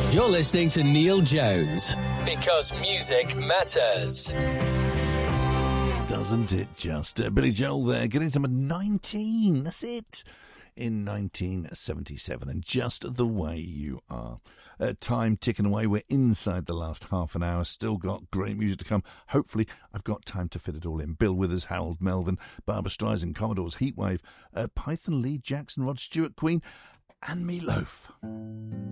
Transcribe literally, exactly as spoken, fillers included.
You're listening to Neil Jones, because music matters. Doesn't it just? Uh, Billy Joel there, getting to number nineteen. That's it. In nineteen seventy-seven, and Just the Way You Are. Uh, time ticking away. We're inside the last half an hour. Still got great music to come. Hopefully, I've got time to fit it all in. Bill Withers, Harold Melvin, Barbra Streisand, Commodores, Heatwave, uh, Python Lee, Jackson, Rod Stewart, Queen, and Meatloaf.